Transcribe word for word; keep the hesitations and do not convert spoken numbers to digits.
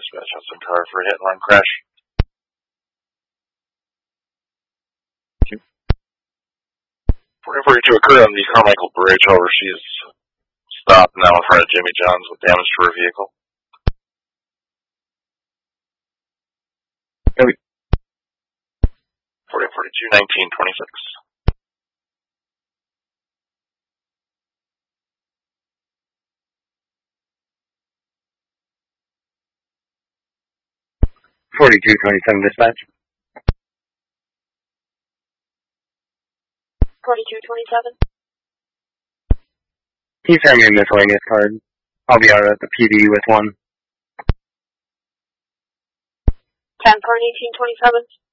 Dispatch Hudson car for a hit and run crash. forty forty-two occurred on the Carmichael Bridge, however, she is stopped now in front of Jimmy John's with damage to her vehicle. forty forty-two nineteen twenty-six. forty-two twenty-seven dispatch. forty-two twenty-seven. Can you send me a miscellaneous card? I'll be out at the P D with one. ten four eighteen twenty-seven.